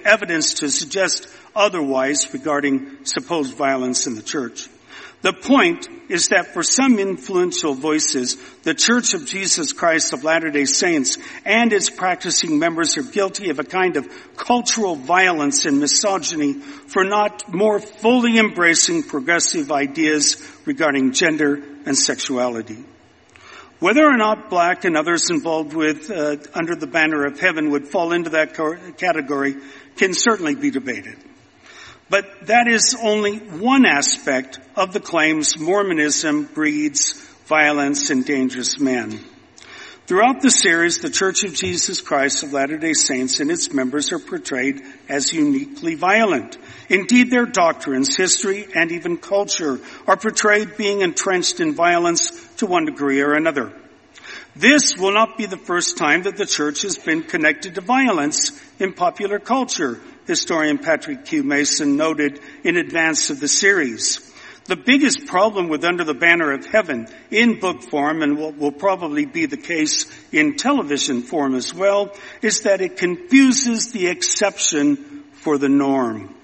evidence to suggest otherwise regarding supposed violence in the church. The point is that for some influential voices, the Church of Jesus Christ of Latter-day Saints and its practicing members are guilty of a kind of cultural violence and misogyny for not more fully embracing progressive ideas regarding gender and sexuality. Whether or not Black and others involved with Under the Banner of Heaven would fall into that category can certainly be debated. But that is only one aspect of the claims Mormonism breeds violence and dangerous men. Throughout the series, the Church of Jesus Christ of Latter-day Saints and its members are portrayed as uniquely violent. Indeed, their doctrines, history, and even culture are portrayed being entrenched in violence to one degree or another. This will not be the first time that the church has been connected to violence in popular culture, historian Patrick Q. Mason noted in advance of the series. The biggest problem with Under the Banner of Heaven in book form, and what will probably be the case in television form as well, is that it confuses the exception for the norm.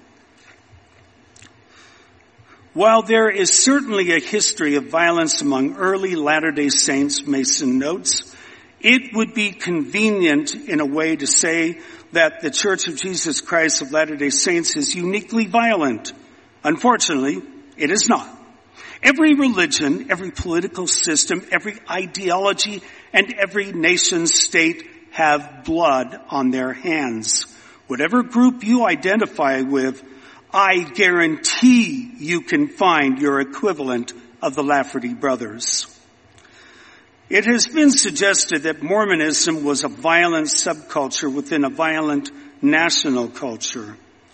While there is certainly a history of violence among early Latter-day Saints, Mason notes, it would be convenient in a way to say that the Church of Jesus Christ of Latter-day Saints is uniquely violent. Unfortunately, it is not. Every religion, every political system, every ideology, and every nation state have blood on their hands. Whatever group you identify with, I guarantee you can find your equivalent of the Lafferty brothers. It has been suggested that Mormonism was a violent subculture within a violent national culture.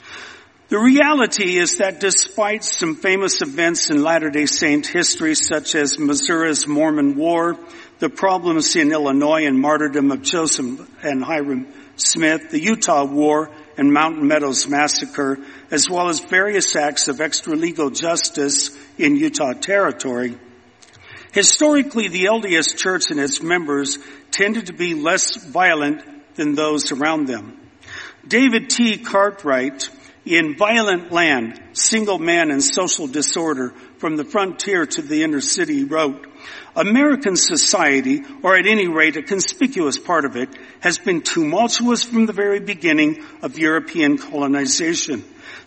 The reality is that despite some famous events in Latter-day Saint history, such as Missouri's Mormon War, the problems in Illinois and martyrdom of Joseph and Hyrum Smith, the Utah War and Mountain Meadows Massacre, as well as various acts of extra-legal justice in Utah Territory, historically, the LDS Church and its members tended to be less violent than those around them. David T. Cartwright, in Violent Land, Single Man and Social Disorder, From the Frontier to the Inner City, wrote, American society, or at any rate a conspicuous part of it, has been tumultuous from the very beginning of European colonization.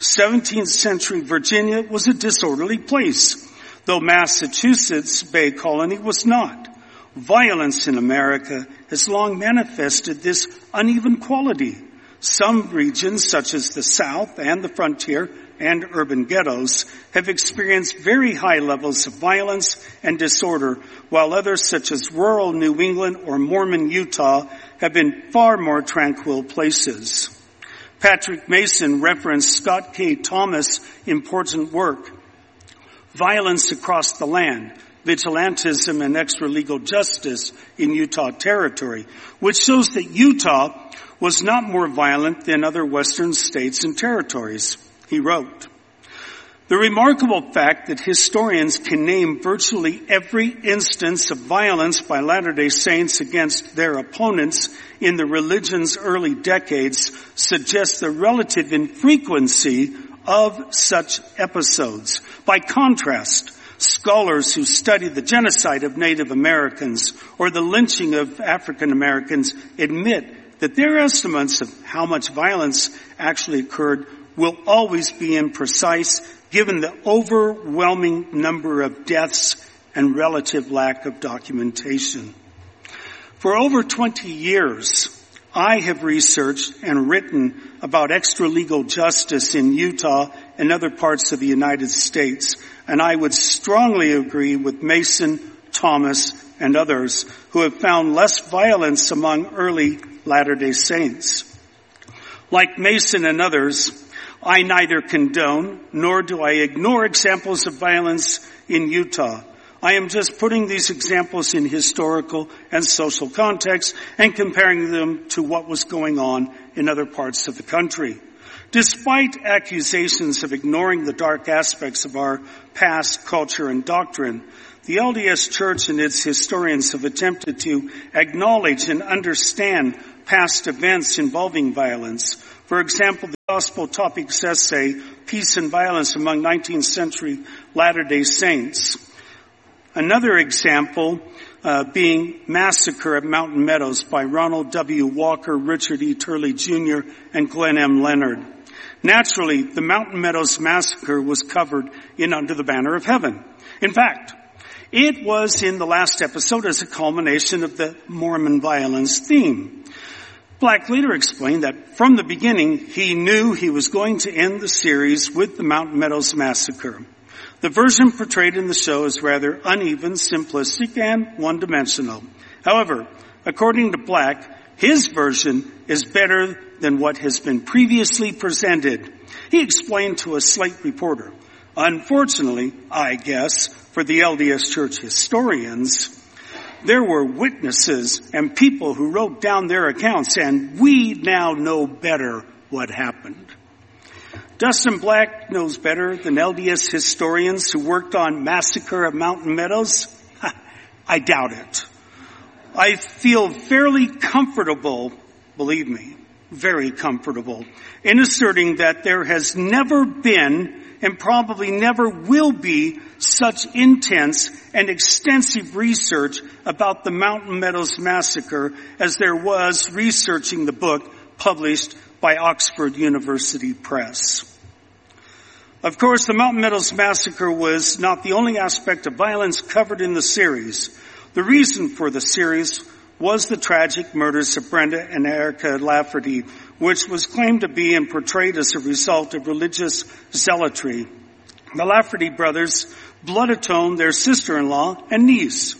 17th century Virginia was a disorderly place, though Massachusetts Bay Colony was not. Violence in America has long manifested this uneven quality. Some regions, such as the South and the frontier and urban ghettos, have experienced very high levels of violence and disorder, while others, such as rural New England or Mormon Utah, have been far more tranquil places. Patrick Mason referenced Scott K. Thomas' important work, Violence Across the Land, Vigilantism and Extra-Legal Justice in Utah Territory, which shows that Utah was not more violent than other western states and territories. He wrote, The remarkable fact that historians can name virtually every instance of violence by Latter-day Saints against their opponents in the religion's early decades suggests the relative infrequency of such episodes. By contrast, scholars who study the genocide of Native Americans or the lynching of African Americans admit that their estimates of how much violence actually occurred will always be imprecise given the overwhelming number of deaths and relative lack of documentation. For over 20 years, I have researched and written about extra-legal justice in Utah and other parts of the United States, and I would strongly agree with Mason, Thomas, and others who have found less violence among early Latter-day Saints. Like Mason and others, I neither condone nor do I ignore examples of violence in Utah. I am just putting these examples in historical and social context and comparing them to what was going on in other parts of the country. Despite accusations of ignoring the dark aspects of our past culture and doctrine, the LDS Church and its historians have attempted to acknowledge and understand past events involving violence. For example, Gospel Topics essay, Peace and Violence Among 19th Century Latter-day Saints. Another example being Massacre at Mountain Meadows by Ronald W. Walker, Richard E. Turley Jr., and Glenn M. Leonard. Naturally, the Mountain Meadows Massacre was covered in Under the Banner of Heaven. In fact, it was in the last episode as a culmination of the Mormon violence theme. Black later explained that from the beginning, he knew he was going to end the series with the Mountain Meadows Massacre. The version portrayed in the show is rather uneven, simplistic, and one-dimensional. However, according to Black, his version is better than what has been previously presented. He explained to a Slate reporter, unfortunately, I guess, for the LDS Church historians, there were witnesses and people who wrote down their accounts, and we now know better what happened. Dustin Black knows better than LDS historians who worked on Massacre at Mountain Meadows? I doubt it. I feel fairly comfortable, believe me, very comfortable, in asserting that there has never been and probably never will be such intense and extensive research about the Mountain Meadows Massacre as there was researching the book published by Oxford University Press. Of course, the Mountain Meadows Massacre was not the only aspect of violence covered in the series. The reason for the series was the tragic murders of Brenda and Erica Lafferty, which was claimed to be and portrayed as a result of religious zealotry. The Lafferty brothers blood atoned their sister-in-law and niece.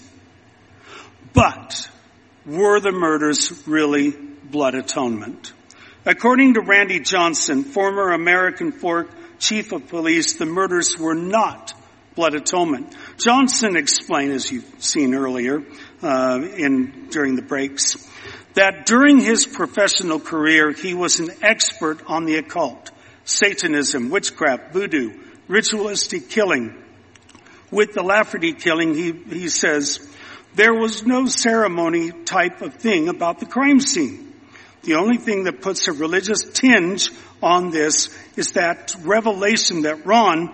But were the murders really blood atonement? According to Randy Johnson, former American Fork Chief of Police, the murders were not blood atonement. Johnson explained, as you've seen earlier during the breaks, that during his professional career, he was an expert on the occult, Satanism, witchcraft, voodoo, ritualistic killing. With the Lafferty killing, he says, there was no ceremony type of thing about the crime scene. The only thing that puts a religious tinge on this is that revelation that Ron,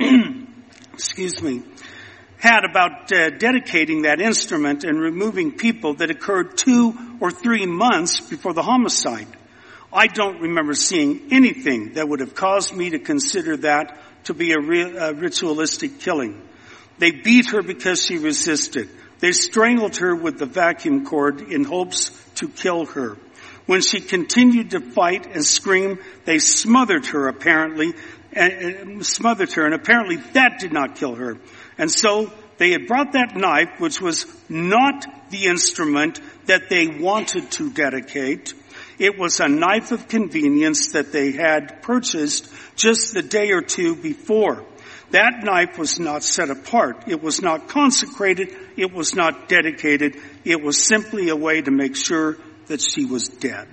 had about dedicating that instrument and removing people that occurred 2 or 3 months before the homicide. I don't remember seeing anything that would have caused me to consider that to be a ritualistic killing. They beat her because she resisted. They strangled her with the vacuum cord in hopes to kill her. When she continued to fight and scream, they smothered her apparently, and apparently that did not kill her. And so they had brought that knife, which was not the instrument that they wanted to dedicate. It was a knife of convenience that they had purchased just the day or two before. That knife was not set apart. It was not consecrated. It was not dedicated. It was simply a way to make sure that she was dead.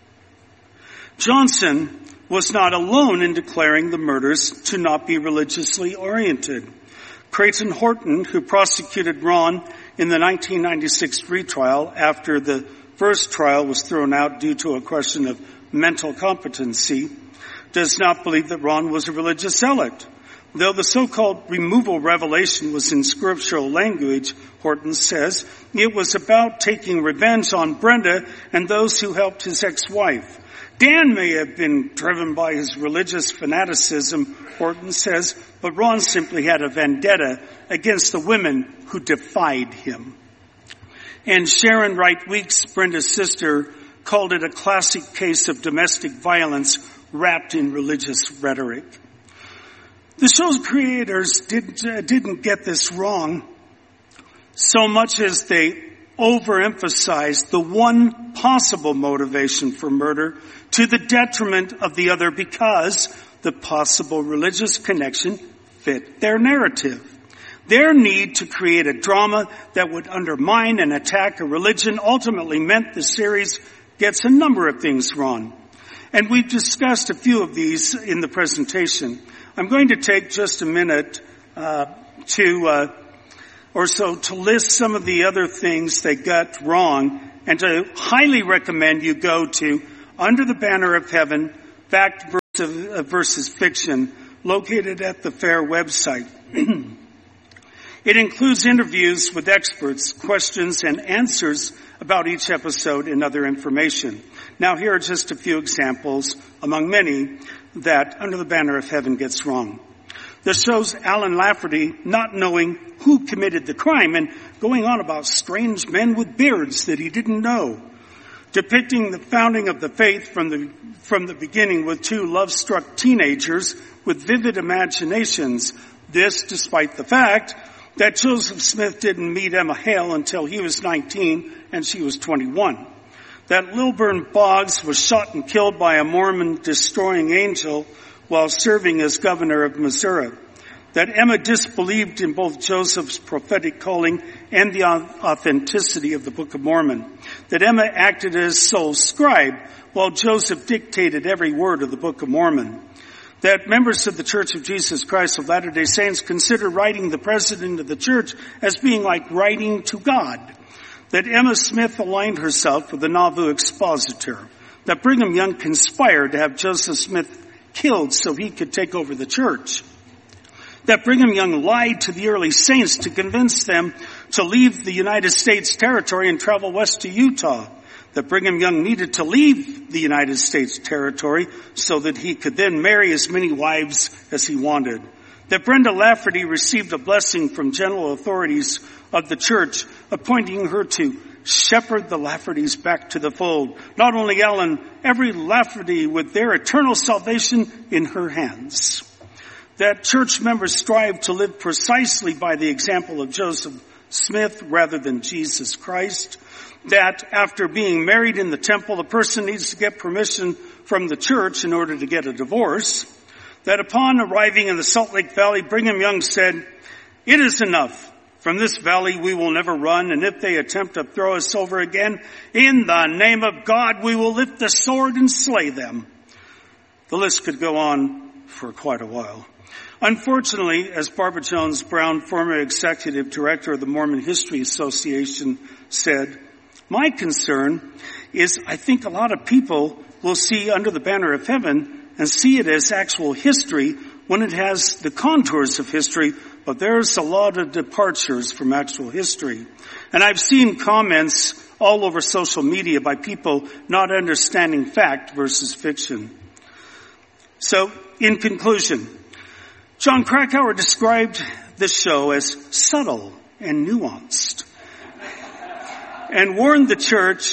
Johnson was not alone in declaring the murders to not be religiously oriented. Creighton Horton, who prosecuted Ron in the 1996 retrial after the first trial was thrown out due to a question of mental competency, does not believe that Ron was a religious zealot. Though the so-called removal revelation was in scriptural language, Horton says, it was about taking revenge on Brenda and those who helped his ex-wife. Dan may have been driven by his religious fanaticism, Horton says, but Ron simply had a vendetta against the women who defied him. And Sharon Wright Weeks, Brenda's sister, called it a classic case of domestic violence wrapped in religious rhetoric. The show's creators didn't get this wrong so much as they overemphasized the one possible motivation for murder to the detriment of the other because the possible religious connection fit their narrative. Their need to create a drama that would undermine and attack a religion ultimately meant the series gets a number of things wrong. And we've discussed a few of these in the presentation. I'm going to take just a minute to list some of the other things they got wrong and to highly recommend you go to Under the Banner of Heaven, fact versus fiction located at the FAIR website. It includes interviews with experts, questions, and answers about each episode and other information. Now, here are just a few examples among many that Under the Banner of Heaven gets wrong. This shows Alan Lafferty not knowing who committed the crime and going on about strange men with beards that he didn't know. Depicting the founding of the faith from the beginning with two love-struck teenagers with vivid imaginations. This despite the fact that Joseph Smith didn't meet Emma Hale until he was 19 and she was 21. That Lilburn Boggs was shot and killed by a Mormon destroying angel while serving as governor of Missouri. That Emma disbelieved in both Joseph's prophetic calling and the authenticity of the Book of Mormon. That Emma acted as sole scribe while Joseph dictated every word of the Book of Mormon. That members of the Church of Jesus Christ of Latter-day Saints consider writing the president of the church as being like writing to God. That Emma Smith aligned herself with the Nauvoo expositor. That Brigham Young conspired to have Joseph Smith killed so he could take over the church. That Brigham Young lied to the early saints to convince them to leave the United States territory and travel west to Utah. That Brigham Young needed to leave the United States territory so that he could then marry as many wives as he wanted. That Brenda Lafferty received a blessing from general authorities of the church, appointing her to shepherd the Laffertys back to the fold. Not only Ellen, every Lafferty with their eternal salvation in her hands. That church members strive to live precisely by the example of Joseph Smith rather than Jesus Christ. That after being married in the temple, a person needs to get permission from the church in order to get a divorce. That upon arriving in the Salt Lake Valley, Brigham Young said, "It is enough. From this valley we will never run, and if they attempt to throw us over again, in the name of God we will lift the sword and slay them." The list could go on for quite a while. Unfortunately, as Barbara Jones Brown, former executive director of the Mormon History Association, said, "My concern is I think a lot of people will see Under the Banner of Heaven and see it as actual history when it has the contours of history, but there's a lot of departures from actual history." And I've seen comments all over social media by people not understanding fact versus fiction. So, in conclusion, John Krakauer described this show as subtle and nuanced, and warned the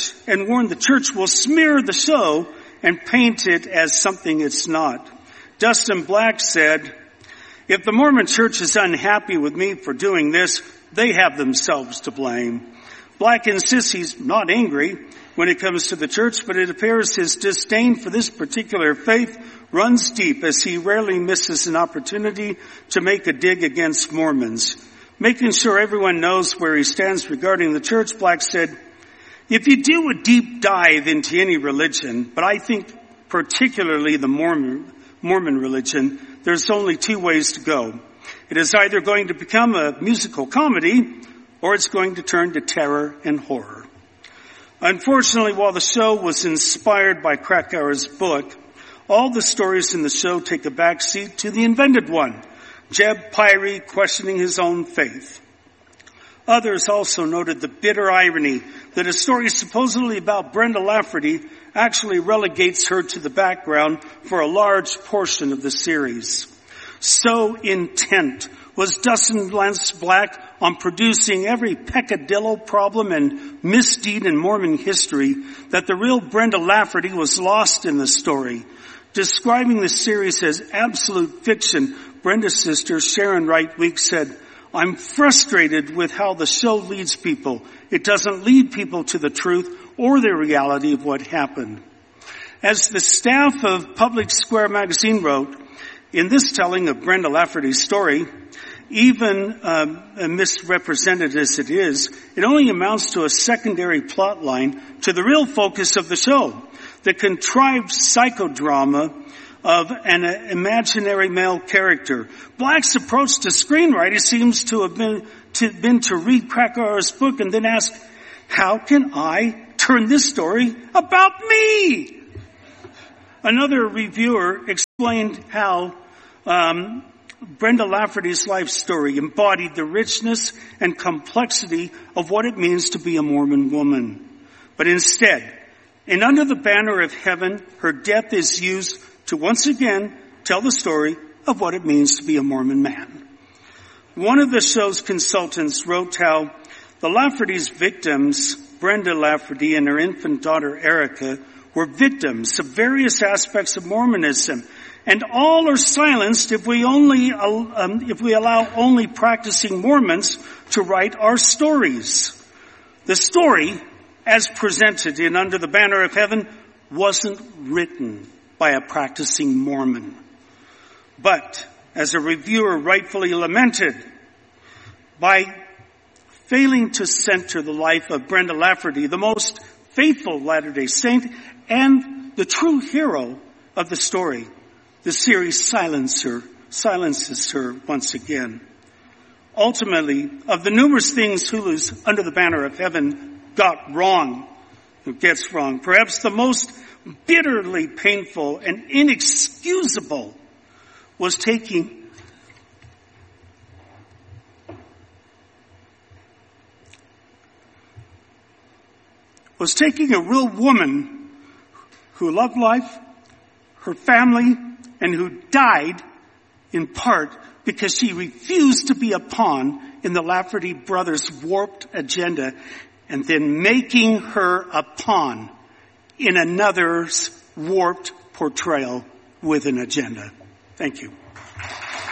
church will smear the show and paint it as something it's not. Dustin Black said, "If the Mormon church is unhappy with me for doing this, they have themselves to blame." Black insists he's not angry when it comes to the church, but it appears his disdain for this particular faith runs deep, as he rarely misses an opportunity to make a dig against Mormons. Making sure everyone knows where he stands regarding the church, Black said, "If you do a deep dive into any religion, but I think particularly the Mormon religion, there's only two ways to go. It is either going to become a musical comedy, or it's going to turn to terror and horror." Unfortunately, while the show was inspired by Krakauer's book, all the stories in the show take a backseat to the invented one, Jeb Pyrie questioning his own faith. Others also noted the bitter irony that a story supposedly about Brenda Lafferty actually relegates her to the background for a large portion of the series. So intent was Dustin Lance Black on producing every peccadillo, problem, and misdeed in Mormon history that the real Brenda Lafferty was lost in the story. Describing the series as absolute fiction, Brenda's sister, Sharon Wright Weeks, said, "I'm frustrated with how the show leads people. It doesn't lead people to the truth or the reality of what happened." As the staff of Public Square magazine wrote, in this telling of Brenda Lafferty's story, even misrepresented as it is, it only amounts to a secondary plot line to the real focus of the show, the contrived psychodrama of an imaginary male character. Black's approach to screenwriting seems to have been to read Krakauer's book and then ask, how can I turn this story about me? Another reviewer explained how Brenda Lafferty's life story embodied the richness and complexity of what it means to be a Mormon woman. But instead, in Under the Banner of Heaven, her death is used to once again tell the story of what it means to be a Mormon man. One of the show's consultants wrote how the Lafferty's victims, Brenda Lafferty and her infant daughter Erica, were victims of various aspects of Mormonism, and all are silenced if we allow only practicing Mormons to write our stories. The story, as presented in Under the Banner of Heaven, wasn't written by a practicing Mormon. But, as a reviewer rightfully lamented, by failing to center the life of Brenda Lafferty, the most faithful Latter-day Saint and the true hero of the story, the series silences her once again. Ultimately, of the numerous things Hulu's Under the Banner of Heaven gets wrong, perhaps the most bitterly painful and inexcusable was taking a real woman who loved life, her family, and who died in part because she refused to be a pawn in the Lafferty brothers' warped agenda, and then making her a pawn in another's warped portrayal with an agenda. Thank you.